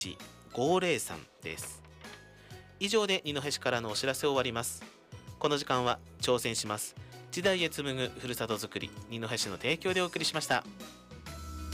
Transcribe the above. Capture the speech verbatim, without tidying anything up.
ごーぜろさんです。以上で二戸市からのお知らせを終わります。この時間は挑戦します時代へ紡ぐふるさとづくり二戸市の提供でお送りしました。